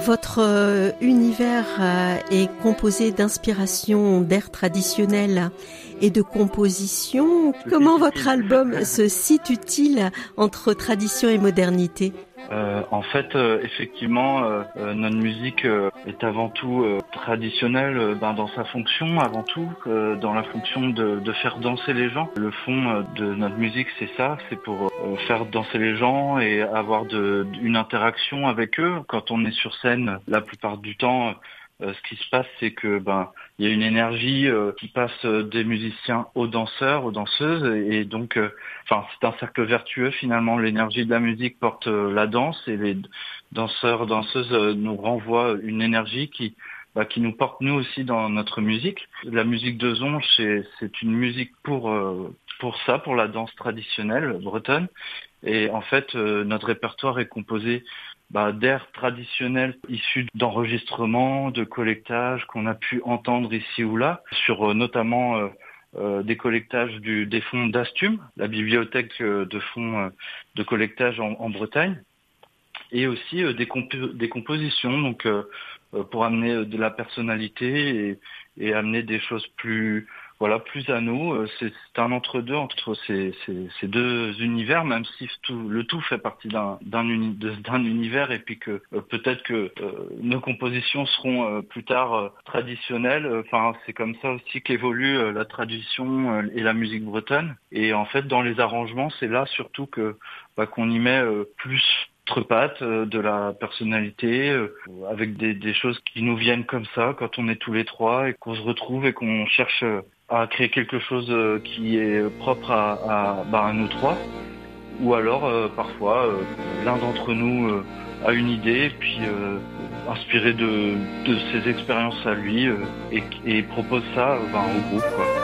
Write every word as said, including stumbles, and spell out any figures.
Votre euh, univers euh, est composé d'inspiration d'air traditionnel et de composition. Comment votre album se situe-t-il entre tradition et modernité ? Euh, en fait, euh, effectivement, euh, euh, notre musique euh, est avant tout euh, traditionnelle euh, ben, dans sa fonction, avant tout, euh, dans la fonction de, de faire danser les gens. Le fond euh, de notre musique, c'est ça, c'est pour euh, faire danser les gens et avoir de, une interaction avec eux. Quand on est sur scène, la plupart du temps, Euh, ce qui se passe, c'est que ben il y a une énergie euh, qui passe des musiciens aux danseurs, aux danseuses, et, et donc, euh, enfin, c'est un cercle vertueux finalement. L'énergie de la musique porte euh, la danse, et les danseurs, danseuses euh, nous renvoient une énergie qui, bah, qui nous porte nous aussi dans notre musique. La musique de Zonge, c'est, c'est une musique pour euh, pour ça, pour la danse traditionnelle bretonne. Et en fait, euh, notre répertoire est composé bah, d'airs traditionnels issus d'enregistrements, de collectages qu'on a pu entendre ici ou là, sur euh, notamment euh, euh, des collectages du, des fonds d'Astum, la bibliothèque euh, de fonds euh, de collectage en, en Bretagne, et aussi euh, des, comp- des compositions, donc euh, euh, pour amener de la personnalité et, et amener des choses plus voilà plus à nous. C'est, c'est un entre-deux entre ces, ces, ces deux univers, même si tout, le tout fait partie d'un, d'un, uni, de, d'un univers, et puis que euh, peut-être que euh, nos compositions seront euh, plus tard euh, traditionnelles. Enfin, c'est comme ça aussi qu'évolue euh, la tradition euh, et la musique bretonne. Et en fait, dans les arrangements, c'est là surtout que bah, qu'on y met euh, plus notre patte, euh, de la personnalité, euh, avec des, des choses qui nous viennent comme ça quand on est tous les trois et qu'on se retrouve et qu'on cherche euh, à créer quelque chose euh, qui est propre à, à, bah, à nous trois. Ou alors euh, parfois euh, l'un d'entre nous euh, a une idée, puis euh, inspiré de, de ses expériences à lui, euh, et, et propose ça euh, bah, au groupe, quoi.